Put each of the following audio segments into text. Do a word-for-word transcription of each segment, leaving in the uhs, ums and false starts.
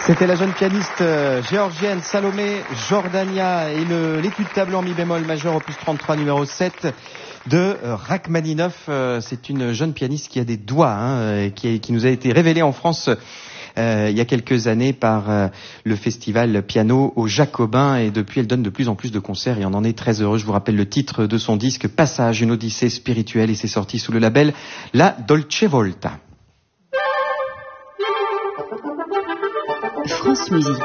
C'était la jeune pianiste euh, géorgienne Salomé Jordania et le, l'étude tableau en mi bémol majeur opus trente-trois numéro sept de euh, Rachmaninov. Euh, c'est une jeune pianiste qui a des doigts, hein, qui, qui nous a été révélée en France euh, il y a quelques années par euh, le festival Piano au Jacobin, et depuis elle donne de plus en plus de concerts et on en est très heureux. Je vous rappelle le titre de son disque Passage, une odyssée spirituelle, et c'est sorti sous le label La Dolce Volta. France Musique.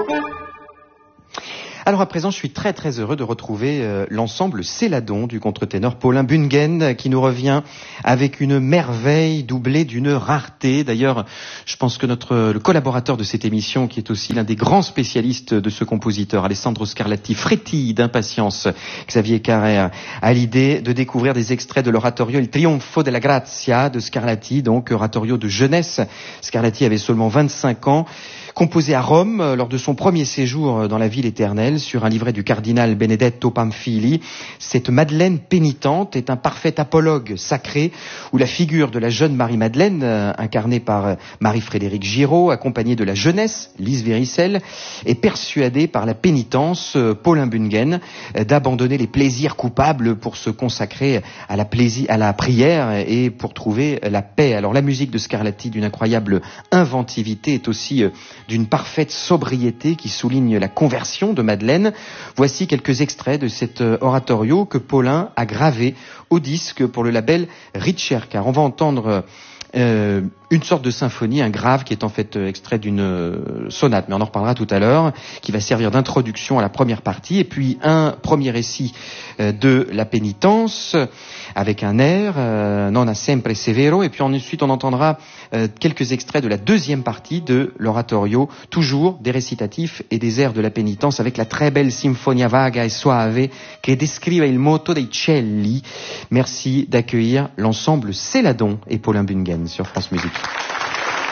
Alors à présent, je suis très très heureux de retrouver euh, l'ensemble Céladon du contre-ténor Paulin Bungen qui nous revient avec une merveille doublée d'une rareté. D'ailleurs, je pense que notre le collaborateur de cette émission, qui est aussi l'un des grands spécialistes de ce compositeur, Alessandro Scarlatti, frétille d'impatience. Xavier Carrère a l'idée de découvrir des extraits de l'oratorio Il Trionfo della Grazia de Scarlatti, donc oratorio de jeunesse. Scarlatti avait seulement vingt-cinq ans. Composé à Rome lors de son premier séjour dans la ville éternelle sur un livret du cardinal Benedetto Pamphili, cette Madeleine pénitente est un parfait apologue sacré où la figure de la jeune Marie-Madeleine, incarnée par Marie-Frédérique Giraud, accompagnée de la jeunesse, Lise Véricelle, est persuadée par la pénitence, Paulin Bungen, d'abandonner les plaisirs coupables pour se consacrer à la, plaisir, à la prière et pour trouver la paix. Alors la musique de Scarlatti, d'une incroyable inventivité, est aussi d'une parfaite sobriété qui souligne la conversion de Madeleine. Voici quelques extraits de cet oratorio que Paulin a gravé au disque pour le label Ricerca. On va entendre euh, une sorte de symphonie, un grave qui est en fait extrait d'une sonate, mais on en reparlera tout à l'heure, qui va servir d'introduction à la première partie, et puis un premier récit de la pénitence avec un air, euh, Non a sempre severo, et puis ensuite on entendra euh, quelques extraits de la deuxième partie de l'oratorio, toujours des récitatifs et des airs de la pénitence, avec la très belle Sinfonia vaga e soave che descrive il moto dei cieli. Merci d'accueillir l'ensemble Céladon et Paulin Bungen sur France Musique.